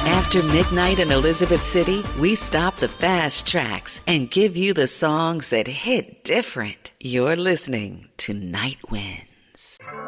After midnight in Elizabeth City, we stop the fast tracks and give you the songs that hit different. You're listening to Night Winds.